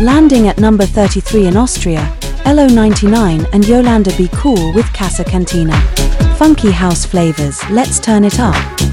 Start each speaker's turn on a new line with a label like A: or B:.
A: Landing at number 33 in Austria, LO99 and Yolanda Be Cool with Casa Cantina. Funky house flavors, let's turn it up.